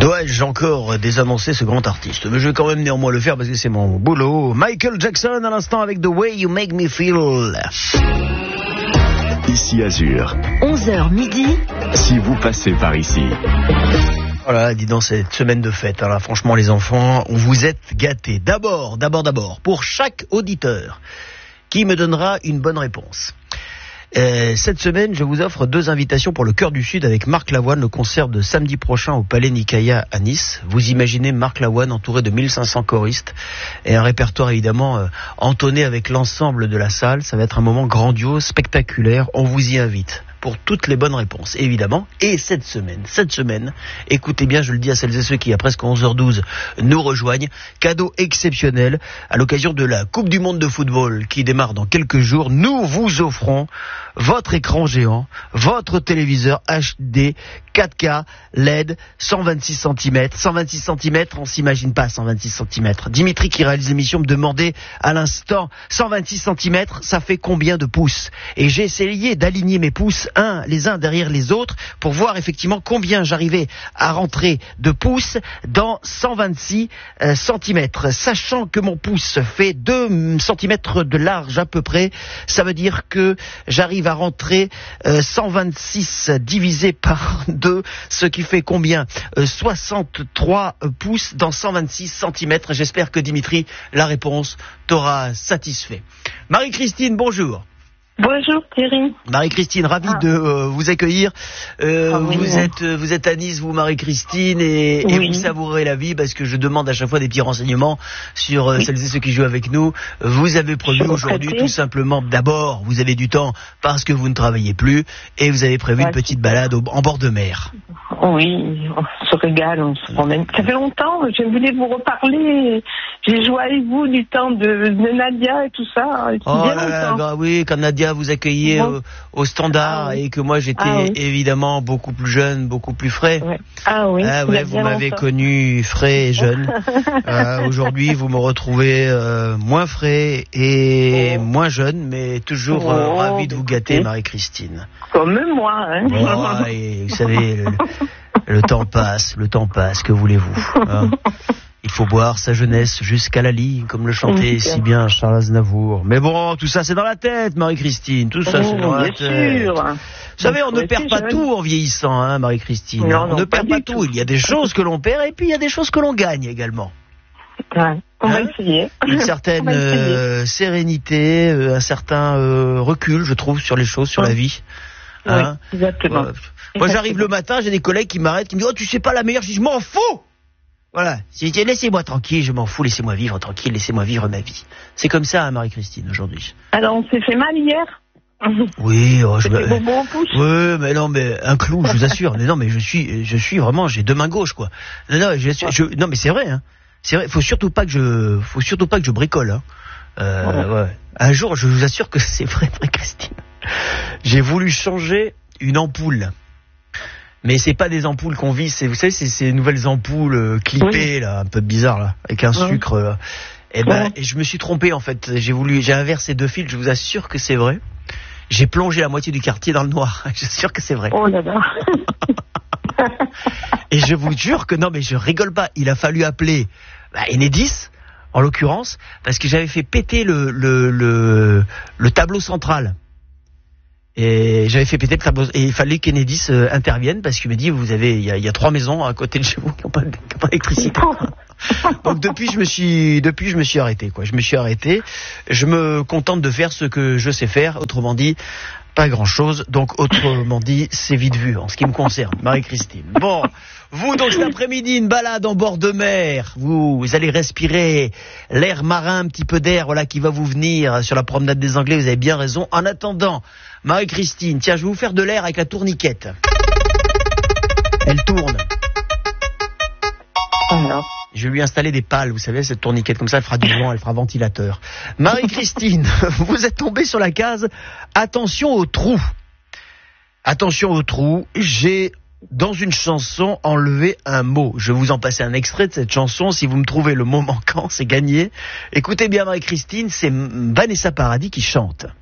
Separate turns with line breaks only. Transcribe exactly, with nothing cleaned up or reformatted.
Dois-je encore désannoncer ce grand artiste? Mais je vais quand même néanmoins le faire parce que c'est mon boulot. Michael Jackson à l'instant avec The Way You Make Me Feel.
Ici Azur.
onze heures midi.
Si vous passez par ici.
Voilà, dis donc, cette semaine de fête, hein, là, franchement les enfants, vous êtes gâtés. D'abord, d'abord, d'abord, pour chaque auditeur qui me donnera une bonne réponse. Euh, cette semaine, je vous offre deux invitations pour le Cœur du Sud avec Marc Lavoine, le concert de samedi prochain au Palais Nicaïa à Nice. Vous imaginez Marc Lavoine entouré de mille cinq cents choristes et un répertoire évidemment euh, entonné avec l'ensemble de la salle. Ça va être un moment grandiose, spectaculaire. On vous y invite pour toutes les bonnes réponses, évidemment. Et cette semaine, cette semaine, écoutez bien, je le dis à celles et ceux qui, à presque onze heures douze, nous rejoignent, cadeau exceptionnel, à l'occasion de la Coupe du Monde de football qui démarre dans quelques jours, nous vous offrons votre écran géant, votre téléviseur H D, quatre K, L E D, cent vingt-six centimètres. cent vingt-six centimètres, on s'imagine pas cent vingt-six centimètres. Dimitri qui réalise l'émission me demandait à l'instant, cent vingt-six centimètres, ça fait combien de pouces? Et j'ai essayé d'aligner mes pouces un, les uns derrière les autres pour voir effectivement combien j'arrivais à rentrer de pouces dans cent vingt-six euh, centimètres. Sachant que mon pouce fait deux centimètres de large à peu près, ça veut dire que j'arrive à rentrer euh, cent vingt-six divisé par deux, ce qui fait combien? euh, soixante-trois pouces dans cent vingt-six centimètres. J'espère que Dimitri, la réponse t'aura satisfait. Marie-Christine, bonjour.
Bonjour Thierry.
Marie-Christine, ravie ah. de euh, vous accueillir. Euh, ah oui, vous oui. êtes vous êtes à Nice, vous Marie-Christine, et, oui. et vous savourez la vie parce que je demande à chaque fois des petits renseignements sur euh, oui. celles et ceux qui jouent avec nous. Vous avez prévu aujourd'hui tout simplement, d'abord, vous avez du temps parce que vous ne travaillez plus et vous avez prévu ouais, une petite balade au, en bord de mer.
Oui, on se régale, on se promène. Ça fait longtemps, je voulais vous reparler. J'ai joué avec vous du temps de, de Nadia et tout ça.
Oh là là, bah oui, quand Nadia vous accueillait bon. au, au standard ah, oui. et que moi j'étais ah, oui. évidemment beaucoup plus jeune, beaucoup plus frais.
Ouais. Ah oui.
Ah, ouais, vous m'avez longtemps. connu frais et jeune. euh, aujourd'hui, vous me retrouvez euh, moins frais et oh. moins jeune, mais toujours oh, euh, ravi de vous gâter, écoutez. Marie-Christine.
Comme moi, hein.
Oh, et, vous savez, le, le temps passe, le temps passe. Que voulez-vous hein? Il faut boire sa jeunesse jusqu'à la lie, comme le chantait si bien Charles Aznavour. Mais bon, tout ça c'est dans la tête, Marie-Christine. Tout ça oh, c'est dans la tête.
Sûr.
Vous savez, on ne perd pas jeune. tout en vieillissant, hein, Marie-Christine. Non, on non, ne perd pas, pas tout. tout. Il y a des choses que l'on perd et puis il y a des choses que l'on gagne également.
Ouais, on hein va essayer.
Une certaine euh, sérénité, euh, un certain euh, recul, je trouve, sur les choses, sur ouais. la vie.
Hein oui, exactement. Euh, moi,
exactement. J'arrive le matin, j'ai des collègues qui m'arrêtent, qui me disent « Oh, tu sais pas la meilleure ?» Je dis « Je m'en fous !» Voilà, laissez-moi tranquille, je m'en fous, laissez-moi vivre tranquille, laissez-moi vivre ma vie. C'est comme ça, hein, Marie-Christine, aujourd'hui.
Alors, on s'est fait mal hier.
Oui, oh, je me...
bon pouce.
Oui, mais non, mais un clou, je vous assure. Mais non, mais je suis, je suis vraiment, j'ai deux mains gauches, quoi. Non, non, je, je, non mais c'est vrai, hein. C'est vrai. Faut surtout pas que je, faut surtout pas que je bricole, hein. Euh, ouais. ouais. Un jour, je vous assure que c'est vrai, Marie-Christine. J'ai voulu changer une ampoule. Mais c'est pas des ampoules qu'on visse, c'est, vous savez, c'est ces nouvelles ampoules euh, clippées, oui. là, un peu bizarres, là, avec un ouais. sucre. Là. Et ben, ouais. et je me suis trompé, en fait. J'ai voulu, j'ai inversé deux fils, je vous assure que c'est vrai. J'ai plongé la moitié du quartier dans le noir. Je suis sûr que c'est vrai.
Oh là là.
Et je vous jure que non, mais je rigole pas. Il a fallu appeler bah, Enedis, en l'occurrence, parce que j'avais fait péter le, le, le, le tableau central. Et j'avais fait péter le tableau. Et il fallait qu'Enedis euh, intervienne parce qu'il me dit, vous avez, il y a, il y a trois maisons à côté de chez vous qui n'ont pas, pas d'électricité. Donc depuis, je me suis, depuis, je me suis arrêté, quoi. Je me suis arrêté. Je me contente de faire ce que je sais faire. Autrement dit, pas grand chose. Donc autrement dit, c'est vite vu en ce qui me concerne, Marie-Christine. Bon. Vous, donc, cet après-midi, une balade en bord de mer. Vous, vous allez respirer l'air marin, un petit peu d'air, voilà, qui va vous venir sur la promenade des Anglais. Vous avez bien raison. En attendant, Marie-Christine, tiens, je vais vous faire de l'air avec la tourniquette. Elle tourne.
Alors.
Je vais lui installer des pales, vous savez, cette tourniquette, comme ça, elle fera du vent, elle fera ventilateur. Marie-Christine, vous êtes tombée sur la case « Attention aux trous ». Attention aux trous, j'ai... dans une chanson, enlever un mot. Je vais vous en passer un extrait de cette chanson. Si vous me trouvez le mot manquant, c'est gagné. Écoutez bien Marie-Christine, c'est Vanessa Paradis qui chante.